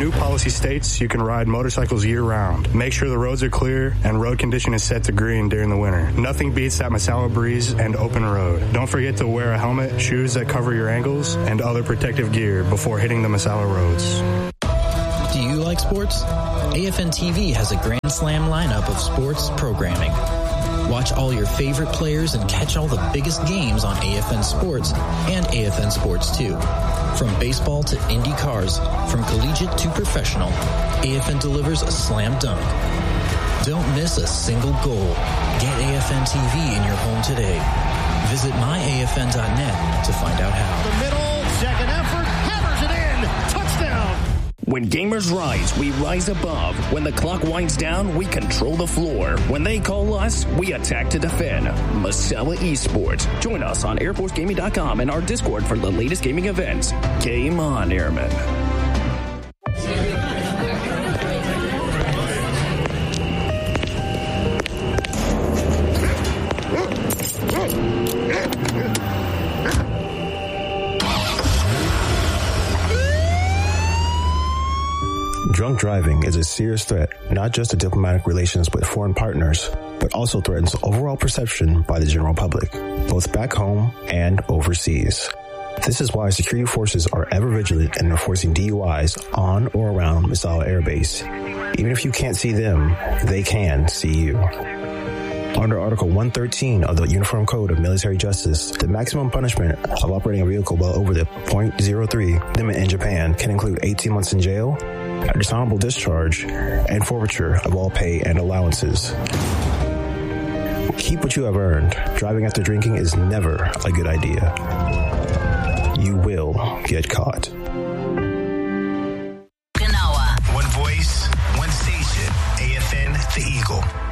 new policy states you can ride motorcycles year-round. Make sure the roads are clear and road condition is set to green during the winter. Nothing beats that Misawa breeze and open road. Don't forget to wear a helmet, shoes that cover your ankles, and other protective gear before hitting the Misawa roads. Do you like sports? AFN TV has a Grand Slam lineup of sports programming. Watch all your favorite players and catch all the biggest games on AFN Sports and AFN Sports 2. From baseball to Indy cars, from collegiate to professional, AFN delivers a slam dunk. Don't miss a single goal. Get AFN TV in your home today. Visit myafn.net to find out how. The middle, second effort, hammers it in. Touchdown. When gamers rise, we rise above. When the clock winds down, we control the floor. When they call us, we attack to defend. Misawa Esports. Join us on AirForceGaming.com and our Discord for the latest gaming events. Game on, Airmen. Drunk driving is a serious threat, not just to diplomatic relations with foreign partners, but also threatens overall perception by the general public, both back home and overseas. This is why security forces are ever vigilant in enforcing DUIs on or around Misawa Air Base. Even if you can't see them, they can see you. Under Article 113 of the Uniform Code of Military Justice, the maximum punishment of operating a vehicle well over the .03 limit in Japan can include 18 months in jail, a dishonorable discharge, and forfeiture of all pay and allowances. Keep what you have earned. Driving after drinking is never a good idea. You will get caught. Genoa. One voice, one station. AFN, The Eagle.